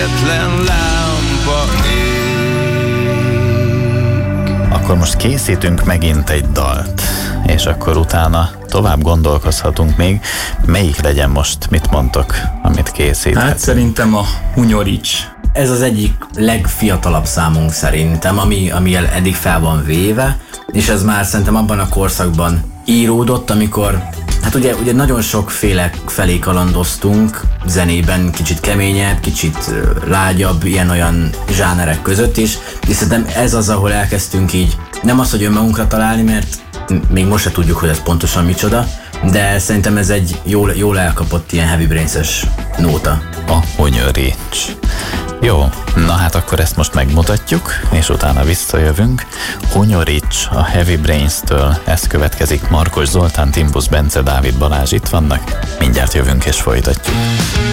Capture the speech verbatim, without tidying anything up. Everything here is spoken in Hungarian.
egyetlen lámpa ég. Akkor most készítünk megint egy dalt, és akkor utána tovább gondolkozhatunk még. Melyik legyen most, mit mondtok, amit készíthetünk? Hát szerintem a Hunyorics. Ez az egyik legfiatalabb számunk szerintem, ami, ami eddig fel van véve, és ez már szerintem abban a korszakban íródott, amikor hát ugye, ugye nagyon sokféle felé kalandoztunk zenében, kicsit keményebb, kicsit lágyabb, ilyen-olyan zsánerek között is, és szerintem ez az, ahol elkezdtünk így, nem az, hogy önmagunkra találni, mert még most se tudjuk, hogy ez pontosan micsoda, de szerintem ez egy jól, jól elkapott ilyen Heavy Brains-es nóta. A Hunyorics. Jó, na hát akkor ezt most megmutatjuk, és utána visszajövünk. Hunyorics a Heavy Brains-től, ez következik. Markos Zoltán, Timbusz Bence, Dávid Balázs itt vannak. Mindjárt jövünk és folytatjuk.